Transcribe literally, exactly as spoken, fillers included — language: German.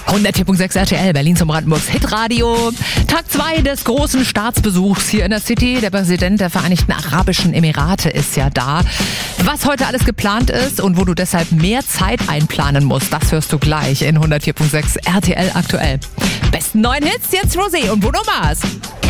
hundertvier Komma sechs R T L, Berlin zum Brandenburgs Hitradio. Tag zwei des großen Staatsbesuchs hier in der City. Der Präsident der Vereinigten Arabischen Emirate ist ja da. Was heute alles geplant ist und wo du deshalb mehr Zeit einplanen musst, das hörst du gleich in hundertvier Komma sechs R T L aktuell. Besten neuen Hits, jetzt Rosé und Bruno Mars.